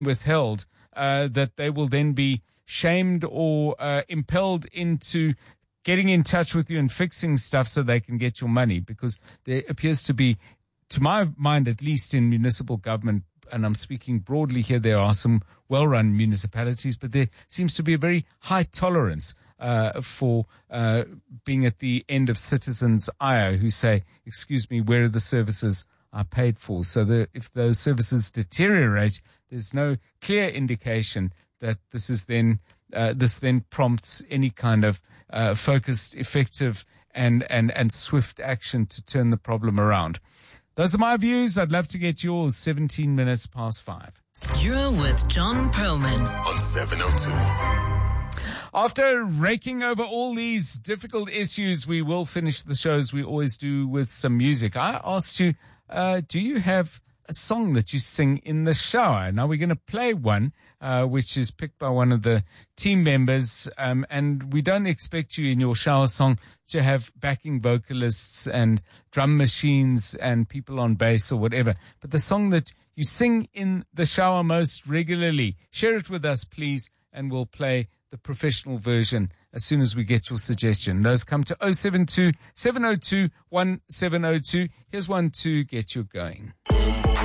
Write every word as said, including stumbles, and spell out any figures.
withheld, uh, that they will then be shamed or uh, impelled into getting in touch with you and fixing stuff so they can get your money, because there appears to be, to my mind, at least in municipal government, and I'm speaking broadly here, there are some well-run municipalities, but there seems to be a very high tolerance uh, for uh, being at the end of citizens' ire who say, excuse me, where are the services I paid for? So that if those services deteriorate, there's no clear indication that this is then uh, this then prompts any kind of uh, focused, effective, and and and swift action to turn the problem around. Those are my views. I'd love to get yours. seventeen minutes past five. You're with John Perlman on seven oh two. After raking over all these difficult issues, we will finish the show as we always do with some music. I asked you, uh, do you have a song that you sing in the shower? Now we're going to play one, uh, which is picked by one of the team members. Um, and we don't expect you in your shower song to have backing vocalists and drum machines and people on bass or whatever. But the song that you sing in the shower most regularly, share it with us, please, and we'll play the professional version as soon as we get your suggestion. Those come to oh seven two, seven oh two, one seven oh two. Here's one to get you going.